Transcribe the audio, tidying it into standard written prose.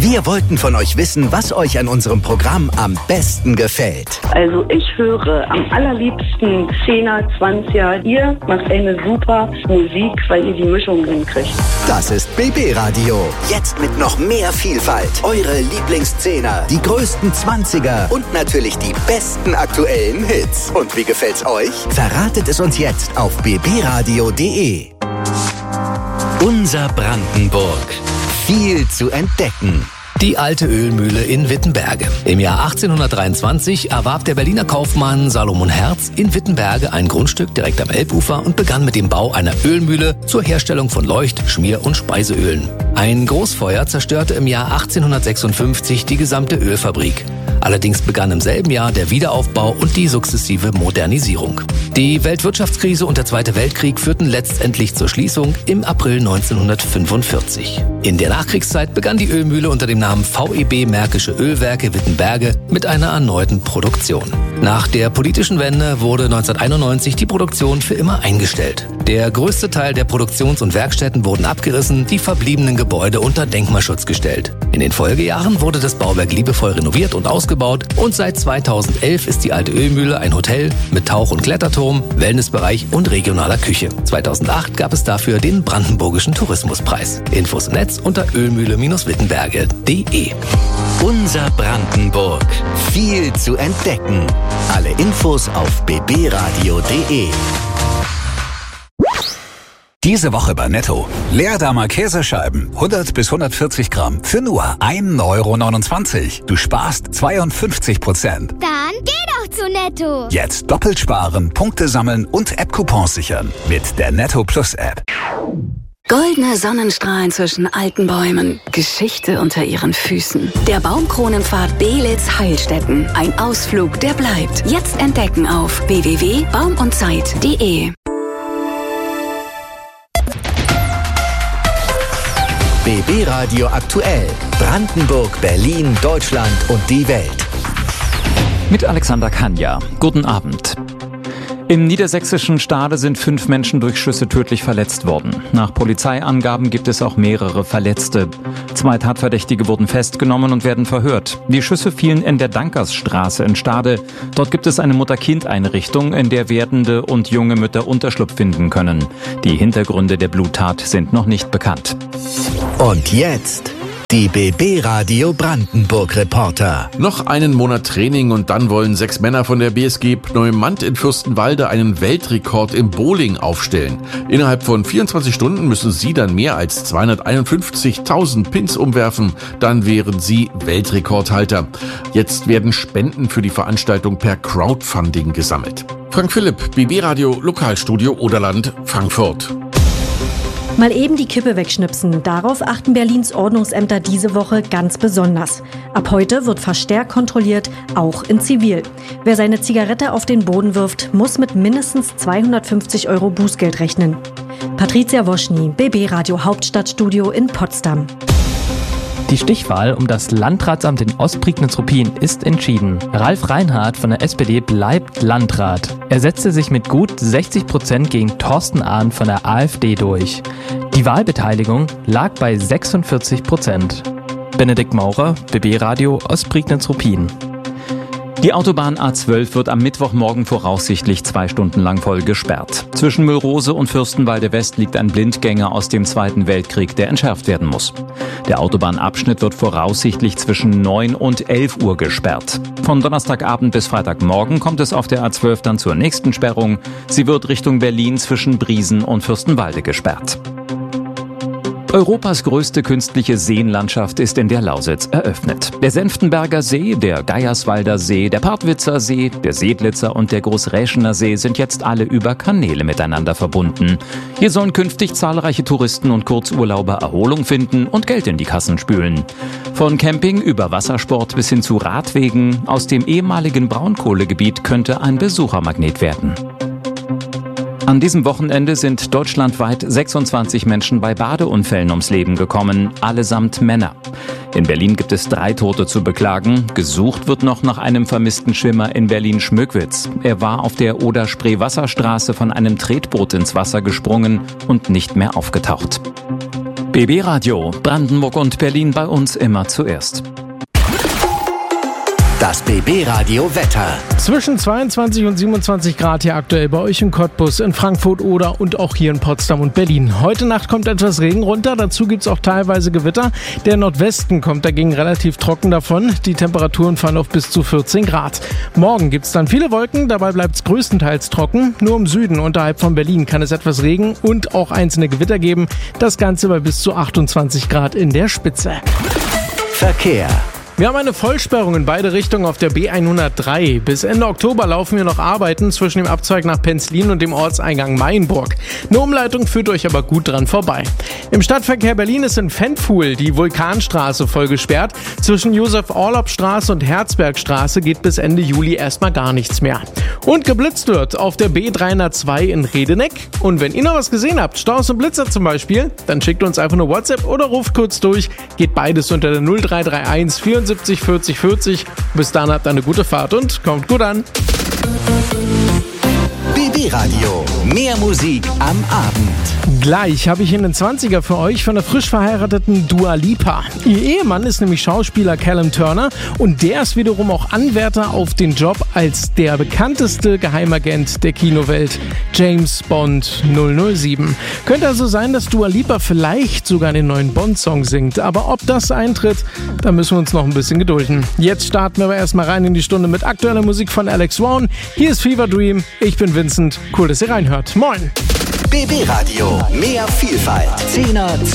Wir wollten von euch wissen, was euch an unserem Programm am besten gefällt. Also ich höre am allerliebsten 10er, 20er. Ihr macht eine super Musik, weil ihr die Mischung hinkriegt. Das ist BB Radio. Jetzt mit noch mehr Vielfalt. Eure Lieblingszehner, die größten 20er und natürlich die besten aktuellen Hits. Und wie gefällt's euch? Verratet es uns jetzt auf bbradio.de. Unser Brandenburg. Viel zu entdecken. Die alte Ölmühle in Wittenberge. Im Jahr 1823 erwarb der Berliner Kaufmann Salomon Herz in Wittenberge ein Grundstück direkt am Elbufer und begann mit dem Bau einer Ölmühle zur Herstellung von Leucht-, Schmier- und Speiseölen. Ein Großfeuer zerstörte im Jahr 1856 die gesamte Ölfabrik. Allerdings begann im selben Jahr der Wiederaufbau und die sukzessive Modernisierung. Die Weltwirtschaftskrise und der Zweite Weltkrieg führten letztendlich zur Schließung im April 1945. In der Nachkriegszeit begann die Ölmühle unter dem Namen VEB Märkische Ölwerke Wittenberge mit einer erneuten Produktion. Nach der politischen Wende wurde 1991 die Produktion für immer eingestellt. Der größte Teil der Produktions- und Werkstätten wurden abgerissen, die verbliebenen Gebäude unter Denkmalschutz gestellt. In den Folgejahren wurde das Bauwerk liebevoll renoviert und ausgebaut und seit 2011 ist die alte Ölmühle ein Hotel mit Tauch- und Kletterturm, Wellnessbereich und regionaler Küche. 2008 gab es dafür den Brandenburgischen Tourismuspreis. Infos im Netz unter ölmühle-wittenberge.de. Unser Brandenburg. Viel zu entdecken. Alle Infos auf bbradio.de. Diese Woche bei Netto. Leerdammer Käsescheiben, 100 bis 140 Gramm für nur 1,29 €. Du sparst 52%. Dann geh doch zu Netto. Jetzt doppelt sparen, Punkte sammeln und App-Coupons sichern mit der Netto Plus App. Goldene Sonnenstrahlen zwischen alten Bäumen, Geschichte unter ihren Füßen. Der Baumkronenpfad Beelitz-Heilstätten. Ein Ausflug, der bleibt. Jetzt entdecken auf www.baumundzeit.de. BB Radio aktuell. Brandenburg, Berlin, Deutschland und die Welt. Mit Alexander Kanja. Guten Abend. Im niedersächsischen Stade sind 5 Menschen durch Schüsse tödlich verletzt worden. Nach Polizeiangaben gibt es auch mehrere Verletzte. 2 Tatverdächtige wurden festgenommen und werden verhört. Die Schüsse fielen in der Dankersstraße in Stade. Dort gibt es eine Mutter-Kind-Einrichtung, in der werdende und junge Mütter Unterschlupf finden können. Die Hintergründe der Bluttat sind noch nicht bekannt. Und jetzt die BB Radio Brandenburg Reporter. Noch einen Monat Training und dann wollen 6 Männer von der BSG Pneumant in Fürstenwalde einen Weltrekord im Bowling aufstellen. Innerhalb von 24 Stunden müssen sie dann mehr als 251.000 Pins umwerfen. Dann wären sie Weltrekordhalter. Jetzt werden Spenden für die Veranstaltung per Crowdfunding gesammelt. Frank Philipp, BB Radio Lokalstudio Oderland, Frankfurt. Mal eben die Kippe wegschnipsen. Darauf achten Berlins Ordnungsämter diese Woche ganz besonders. Ab heute wird verstärkt kontrolliert, auch in Zivil. Wer seine Zigarette auf den Boden wirft, muss mit mindestens 250 € Bußgeld rechnen. Patricia Woschny, BB Radio Hauptstadtstudio in Potsdam. Die Stichwahl um das Landratsamt in Ostprignitz-Ruppin ist entschieden. Ralf Reinhardt von der SPD bleibt Landrat. Er setzte sich mit gut 60% gegen Thorsten Ahn von der AfD durch. Die Wahlbeteiligung lag bei 46%. Benedikt Maurer, BB Radio Ostprignitz-Ruppin. Die Autobahn A12 wird am Mittwochmorgen voraussichtlich 2 Stunden lang voll gesperrt. Zwischen Müllrose und Fürstenwalde West liegt ein Blindgänger aus dem Zweiten Weltkrieg, der entschärft werden muss. Der Autobahnabschnitt wird voraussichtlich zwischen 9 und 11 Uhr gesperrt. Von Donnerstagabend bis Freitagmorgen kommt es auf der A12 dann zur nächsten Sperrung. Sie wird Richtung Berlin zwischen Briesen und Fürstenwalde gesperrt. Europas größte künstliche Seenlandschaft ist in der Lausitz eröffnet. Der Senftenberger See, der Geierswalder See, der Partwitzer See, der Seedlitzer und der Großräschener See sind jetzt alle über Kanäle miteinander verbunden. Hier sollen künftig zahlreiche Touristen und Kurzurlauber Erholung finden und Geld in die Kassen spülen. Von Camping über Wassersport bis hin zu Radwegen aus dem ehemaligen Braunkohlegebiet könnte ein Besuchermagnet werden. An diesem Wochenende sind deutschlandweit 26 Menschen bei Badeunfällen ums Leben gekommen, allesamt Männer. In Berlin gibt es 3 Tote zu beklagen. Gesucht wird noch nach einem vermissten Schwimmer in Berlin-Schmöckwitz. Er war auf der Oder-Spree-Wasserstraße von einem Tretboot ins Wasser gesprungen und nicht mehr aufgetaucht. BB Radio, Brandenburg und Berlin bei uns immer zuerst. Das BB Radio Wetter. Zwischen 22 und 27 Grad hier aktuell bei euch in Cottbus, in Frankfurt oder und auch hier in Potsdam und Berlin. Heute Nacht kommt etwas Regen runter, dazu gibt's auch teilweise Gewitter. Der Nordwesten kommt dagegen relativ trocken davon. Die Temperaturen fallen auf bis zu 14 Grad. Morgen gibt's dann viele Wolken, dabei bleibt's größtenteils trocken. Nur im Süden unterhalb von Berlin kann es etwas Regen und auch einzelne Gewitter geben. Das Ganze bei bis zu 28 Grad in der Spitze. Verkehr. Wir haben eine Vollsperrung in beide Richtungen auf der B103. Bis Ende Oktober laufen hier noch Arbeiten zwischen dem Abzweig nach Penzlin und dem Ortseingang Mainburg. Eine Umleitung führt euch aber gut dran vorbei. Im Stadtverkehr Berlin ist in Ventfuhl die Vulkanstraße voll gesperrt. Zwischen Josef-Orlopp-Straße und Herzbergstraße geht bis Ende Juli erstmal gar nichts mehr. Und geblitzt wird auf der B302 in Redeneck. Und wenn ihr noch was gesehen habt, Staus und Blitzer zum Beispiel, dann schickt uns einfach eine WhatsApp oder ruft kurz durch. Geht beides unter der 0331 74 40 40. Bis dann habt eine gute Fahrt und kommt gut an. BB Radio. Mehr Musik am Abend. Gleich habe ich in den 20er für euch von der frisch verheirateten Dua Lipa. Ihr Ehemann ist nämlich Schauspieler Callum Turner und der ist wiederum auch Anwärter auf den Job als der bekannteste Geheimagent der Kinowelt, James Bond 007. Könnte also sein, dass Dua Lipa vielleicht sogar den neuen Bond-Song singt. Aber ob das eintritt, da müssen wir uns noch ein bisschen gedulden. Jetzt starten wir aber erstmal rein in die Stunde mit aktueller Musik von Alex Warren. Hier ist Fever Dream. Ich bin Vincent. Cool, dass ihr reinhört. Moin! BB Radio. Mehr Vielfalt. 10er,